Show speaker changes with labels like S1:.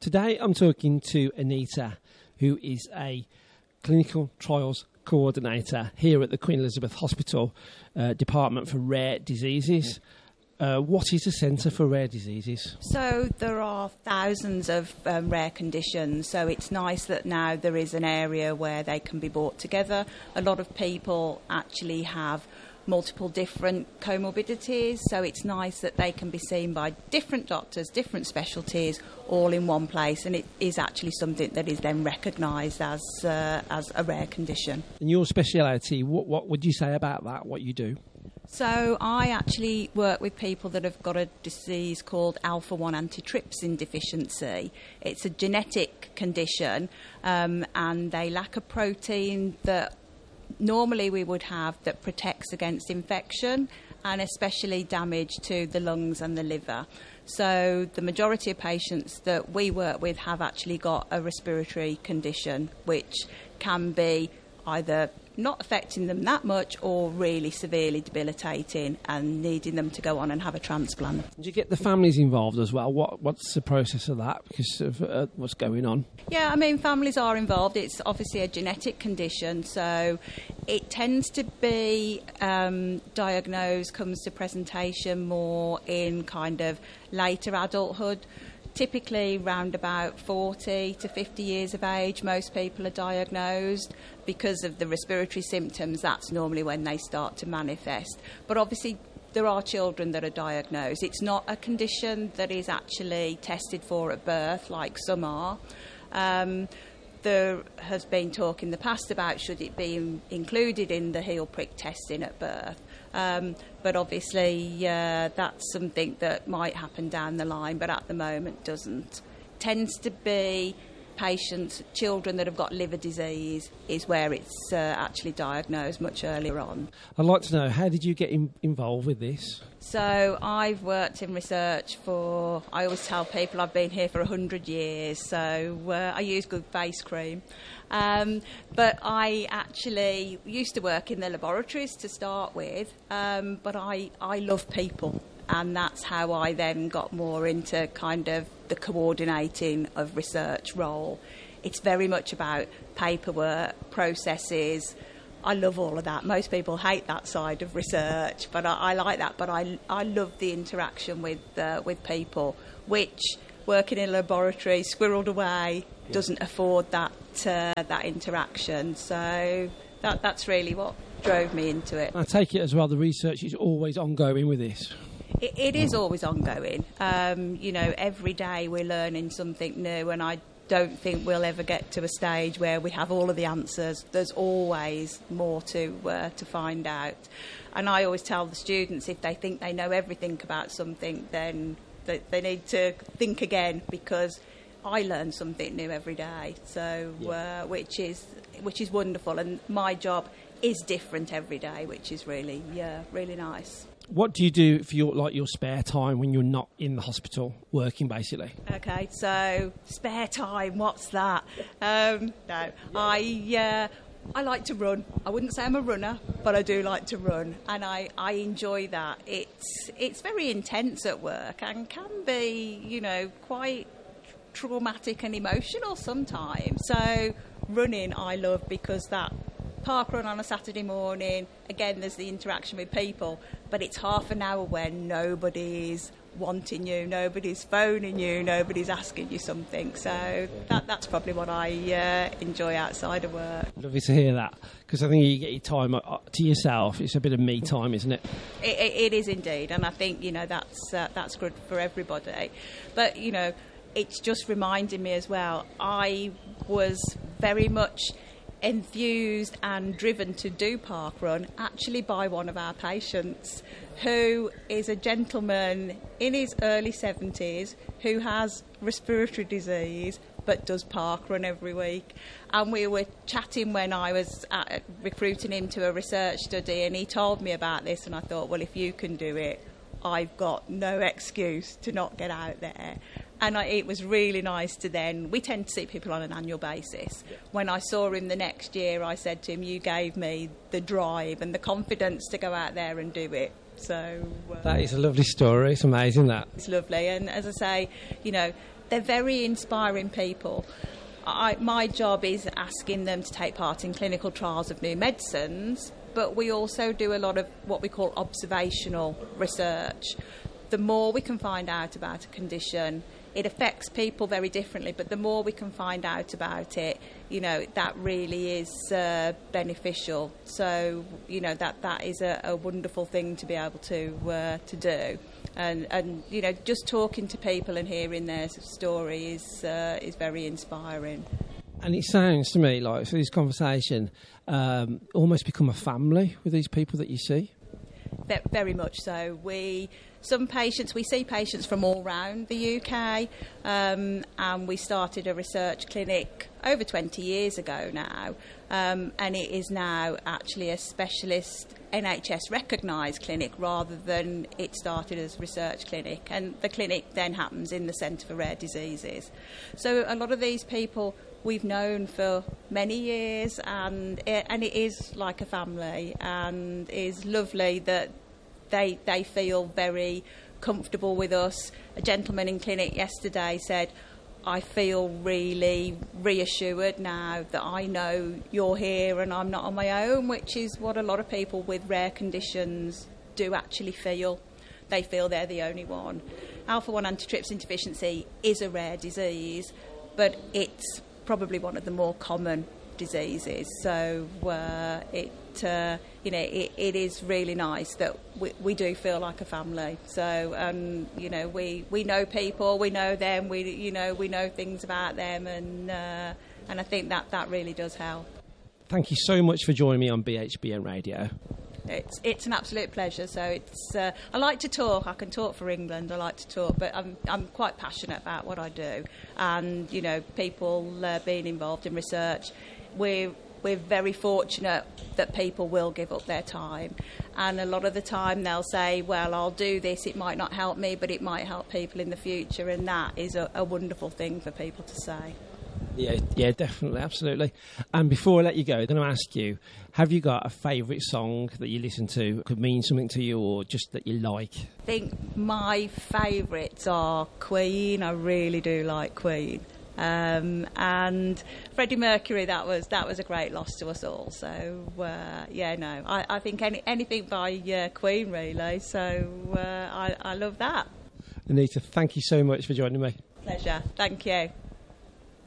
S1: Today I'm talking to Anita, who is a clinical trials coordinator here at the Queen Elizabeth Hospital Department for Rare Diseases. What is the Centre for Rare Diseases?
S2: So there are thousands of rare conditions, so it's nice that now there is an area where they can be brought together. A lot of people actually have multiple different comorbidities, so it's nice that they can be seen by different doctors, different specialties, all in one place, and it is actually something that is then recognised as a rare condition.
S1: And your speciality, what would you say about that, what you do?
S2: So I actually work with people that have got a disease called alpha-1 antitrypsin deficiency. It's a genetic condition, and they lack a protein that normally we would have that protects against infection and especially damage to the lungs and the liver. So the majority of patients that we work with have actually got a respiratory condition which can be either not affecting them that much or really severely debilitating and needing them to go on and have a transplant.
S1: Do you get the families involved as well? What's the process of that because of what's going on?
S2: Yeah, I mean, families are involved. It's obviously a genetic condition, so it tends to be diagnosed, comes to presentation more in kind of later adulthood. Typically round about 40 to 50 years of age, most people are diagnosed. Because of the respiratory symptoms, that's normally when they start to manifest. But obviously there are children that are diagnosed. It's not a condition that is actually tested for at birth like some are. There has been talk in the past about should it be included in the heel prick testing at birth. But obviously that's something that might happen down the line, but at the moment doesn't. Tends to be patients, children that have got liver disease is where it's actually diagnosed much earlier on.
S1: I'd like to know, how did you get involved with this?
S2: So I've worked in research for, I always tell people I've been here for 100 years, so I use good face cream. But I actually used to work in the laboratories to start with, but I love people. And that's how I then got more into kind of the coordinating of research role. It's very much about paperwork, processes. I love all of that. Most people hate that side of research, but I like that. But I love the interaction with people, which working in a laboratory, squirreled away, doesn't afford that interaction. So that's really what drove me into it.
S1: I take it as well the research is always ongoing with this.
S2: It is always ongoing. Every day we're learning something new, and I don't think we'll ever get to a stage where we have all of the answers. There's always more to find out. And I always tell the students if they think they know everything about something, then they need to think again, because I learn something new every day. So which is wonderful, and my job is different every day, which is really nice.
S1: What do you do for your spare time when you're not in the hospital working, basically?
S2: Okay, so spare time, what's that? No, I like to run. I wouldn't say I'm a runner, but I do like to run, and I enjoy that. It's very intense at work and can be, quite traumatic and emotional sometimes. So running I love, because that park run on a Saturday morning, again there's the interaction with people, but it's half an hour where nobody's wanting you, nobody's phoning you, nobody's asking you something. So that's probably what I enjoy outside of work.
S1: Lovely to hear that, because I think you get your time to yourself. It's a bit of me time, isn't it?
S2: It is indeed, and I think that's good for everybody. But it's just reminding me as well, I was very much enthused and driven to do parkrun actually by one of our patients, who is a gentleman in his early 70s who has respiratory disease but does parkrun every week. And we were chatting when I was recruiting him to a research study, and he told me about this, and I thought, well, if you can do it, I've got no excuse to not get out there. And it was really nice to then, we tend to see people on an annual basis. Yeah. When I saw him the next year, I said to him, you gave me the drive and the confidence to go out there and do it. So
S1: that is a lovely story. It's amazing, that.
S2: It's lovely. And as I say, they're very inspiring people. My job is asking them to take part in clinical trials of new medicines, but we also do a lot of what we call observational research. The more we can find out about a condition, it affects people very differently, but the more we can find out about it, that really is beneficial. So, that is a wonderful thing to be able to do. And just talking to people and hearing their story is very inspiring.
S1: And it sounds to me like, through this conversation, almost become a family with these people that you see.
S2: Very much so. We see patients from all around the UK, and we started a research clinic over 20 years ago now, and it is now actually a specialist NHS recognised clinic rather than it started as research clinic, and the clinic then happens in the Centre for Rare Diseases. So a lot of these people we've known for many years, and it is like a family, and is lovely that they feel very comfortable with us. A gentleman in clinic yesterday said, I feel really reassured now that I know you're here and I'm not on my own, which is what a lot of people with rare conditions do actually feel. They feel they're the only one. Alpha-1 antitrypsin deficiency is a rare disease, but it's probably one of the more common diseases. So it is really nice that we do feel like a family. So we know people, we know them, we know things about them, and I think that really does help.
S1: Thank you so much for joining me on BHBN Radio.
S2: It's an absolute pleasure. So I like to talk. I can talk for England. I like to talk, but I'm quite passionate about what I do. And people being involved in research, we're very fortunate that people will give up their time. And a lot of the time they'll say, well, I'll do this. It might not help me, but it might help people in the future. And that is a wonderful thing for people to say.
S1: Yeah, definitely, absolutely. And before I let you go, I'm going to ask you, have you got a favourite song that you listen to, could mean something to you, or just that you like?
S2: I think my favourites are Queen. I really do like Queen. And Freddie Mercury, that was a great loss to us all. So, I think anything by Queen, really. So, I love that.
S1: Anita, thank you so much for joining me.
S2: Pleasure. Thank you.